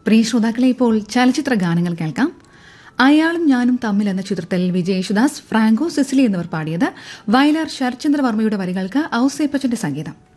പ്രിയ ശ്രോതാക്കളെ, ഇപ്പോൾ ചലച്ചിത്ര ഗാനങ്ങൾ കേൾക്കാം. അയാളും ഞാനും തമ്മിൽ എന്ന ചിത്രത്തിൽ വിജയ് യേശുദാസ്, ഫ്രാങ്കോ, സിസിലി എന്നിവർ പാടിയത്. വയലാർ ശരത്ചന്ദ്ര വർമ്മയുടെ വരികൾക്ക് ഔസേപ്പച്ചന്റെ സംഗീതം.